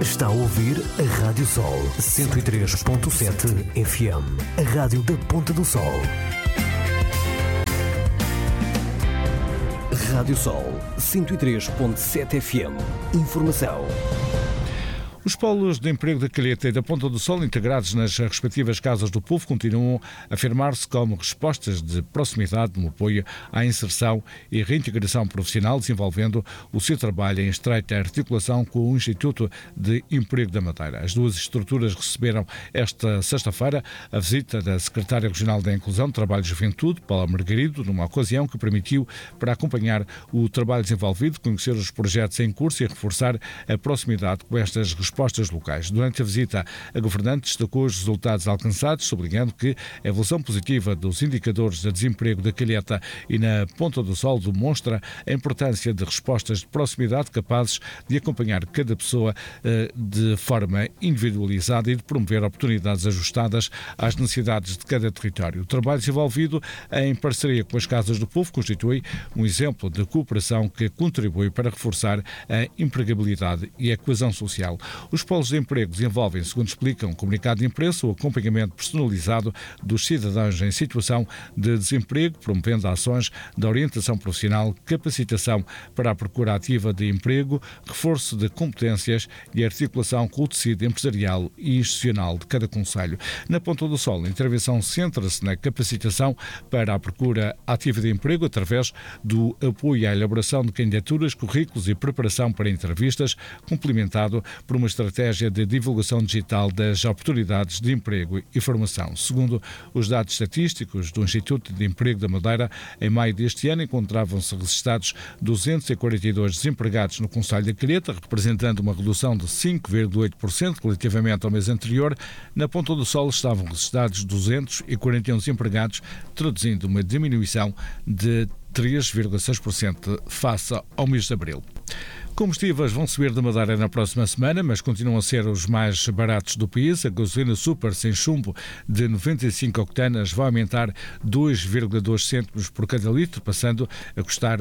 Está a ouvir a Rádio Sol 103.7 FM, a rádio da Ponta do Sol. Rádio Sol 103.7 FM. Informação. Os polos de emprego da Calheta e da Ponta do Sol, integrados nas respectivas Casas do Povo, continuam a afirmar-se como respostas de proximidade no apoio à inserção e reintegração profissional, desenvolvendo o seu trabalho em estreita articulação com o Instituto de Emprego da Madeira. As duas estruturas receberam esta sexta-feira a visita da Secretária Regional da Inclusão, Trabalho e Juventude, Paula Margarido, numa ocasião que permitiu para acompanhar o trabalho desenvolvido, conhecer os projetos em curso e reforçar a proximidade com estas respostas locais. Durante a visita, a governante destacou os resultados alcançados, sublinhando que a evolução positiva dos indicadores de desemprego da Calheta e na Ponta do Sol demonstra a importância de respostas de proximidade capazes de acompanhar cada pessoa de forma individualizada e de promover oportunidades ajustadas às necessidades de cada território. O trabalho desenvolvido em parceria com as Casas do Povo constitui um exemplo de cooperação que contribui para reforçar a empregabilidade e a coesão social. Os polos de emprego desenvolvem, segundo explica um comunicado de imprensa, o acompanhamento personalizado dos cidadãos em situação de desemprego, promovendo ações de orientação profissional, capacitação para a procura ativa de emprego, reforço de competências e articulação com o tecido empresarial e institucional de cada concelho. Na Ponta do Sol, a intervenção centra-se na capacitação para a procura ativa de emprego através do apoio à elaboração de candidaturas, currículos e preparação para entrevistas, complementado por uma estratégia de divulgação digital das oportunidades de emprego e formação. Segundo os dados estatísticos do Instituto de Emprego da Madeira, em maio deste ano encontravam-se registados 242 desempregados no concelho da Calheta, representando uma redução de 5,8% relativamente ao mês anterior. Na Ponta do Sol estavam registados 241 desempregados, traduzindo uma diminuição de 3,6% face ao mês de abril. Combustíveis vão subir da Madeira na próxima semana, mas continuam a ser os mais baratos do país. A gasolina super sem chumbo de 95 octanas vai aumentar 2,2 cêntimos por cada litro, passando a custar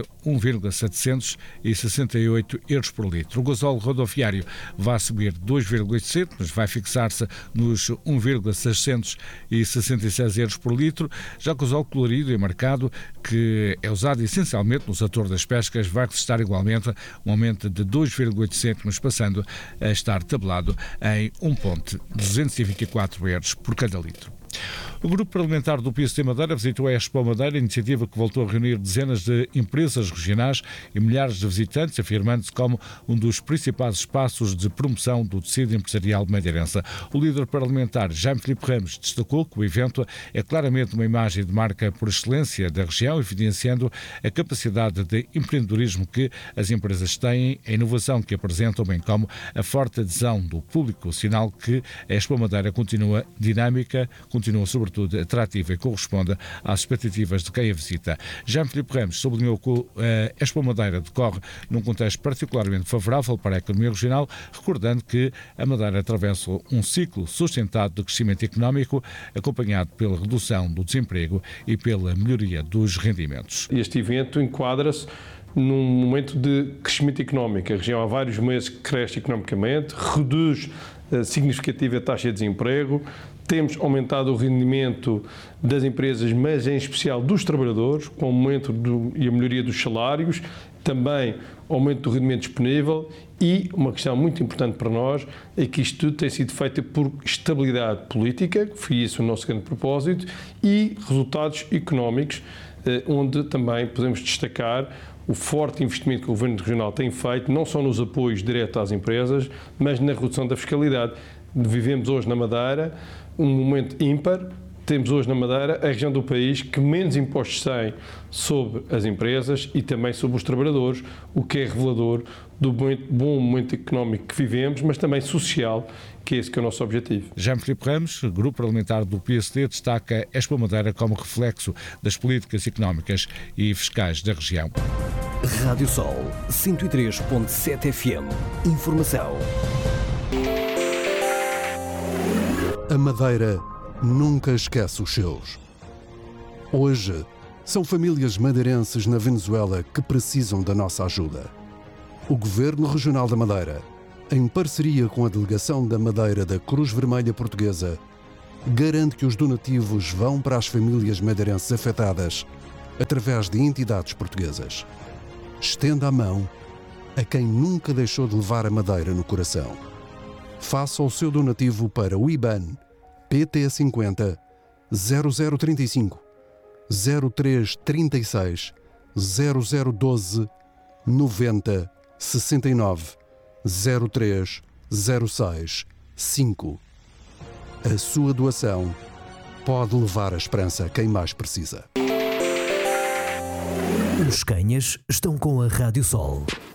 1,768 euros por litro. O gasóleo rodoviário vai subir 2,8 cêntimos, vai fixar-se nos 1,666 euros por litro. Já o gasóleo colorido e marcado, que é usado essencialmente no setor das pescas, vai registrar igualmente um aumento de 2,8 cêntimos, passando a estar tabelado em 1,224 euros por cada litro. O Grupo Parlamentar do PSD Madeira visitou a Expo Madeira, iniciativa que voltou a reunir dezenas de empresas regionais e milhares de visitantes, afirmando-se como um dos principais espaços de promoção do tecido empresarial madeirense. O líder parlamentar, Jaime Filipe Ramos, destacou que o evento é claramente uma imagem de marca por excelência da região, evidenciando a capacidade de empreendedorismo que as empresas têm, a inovação que apresentam, bem como a forte adesão do público, sinal que a Expo Madeira continua dinâmica, continua sobretudo atrativa e corresponde às expectativas de quem a visita. Jaime Filipe Ramos sublinhou que a Expo Madeira decorre num contexto particularmente favorável para a economia regional, recordando que a Madeira atravessa um ciclo sustentado de crescimento económico, acompanhado pela redução do desemprego e pela melhoria dos rendimentos. Este evento enquadra-se num momento de crescimento económico. A região há vários meses cresce economicamente, reduz significativa a taxa de desemprego, temos aumentado o rendimento das empresas, mas em especial dos trabalhadores, com o aumento e a melhoria dos salários, também aumento do rendimento disponível e uma questão muito importante para nós é que isto tudo tem sido feito por estabilidade política, que foi isso o nosso grande propósito, e resultados económicos, onde também podemos destacar o forte investimento que o Governo Regional tem feito, não só nos apoios diretos às empresas, mas na redução da fiscalidade. Vivemos hoje na Madeira um momento ímpar. Temos hoje na Madeira a região do país que menos impostos tem sobre as empresas e também sobre os trabalhadores, o que é revelador do bom momento económico que vivemos, mas também social, que é esse que é o nosso objetivo. Jaime Filipe Ramos, Grupo Parlamentar do PSD, destaca a Expo Madeira como reflexo das políticas económicas e fiscais da região. Rádio Sol 103.7 FM. Informação. A Madeira nunca esquece os seus. Hoje, são famílias madeirenses na Venezuela que precisam da nossa ajuda. O Governo Regional da Madeira em parceria com a Delegação da Madeira da Cruz Vermelha Portuguesa, garante que os donativos vão para as famílias madeirenses afetadas através de entidades portuguesas. Estenda a mão a quem nunca deixou de levar a Madeira no coração. Faça o seu donativo para o IBAN PT50 0035 0336 0012 90 69 03 06 5. A sua doação pode levar a esperança a quem mais precisa. Os Canhas estão com a Rádio Sol.